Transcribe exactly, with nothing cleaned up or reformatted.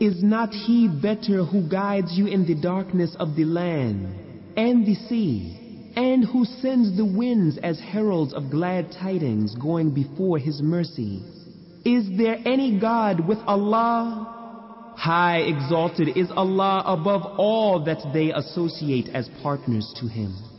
Is not He better who guides you in the darkness of the land and the sea, and who sends the winds as heralds of glad tidings going before His mercy? Is there any God with Allah? High exalted is Allah above all that they associate as partners to Him.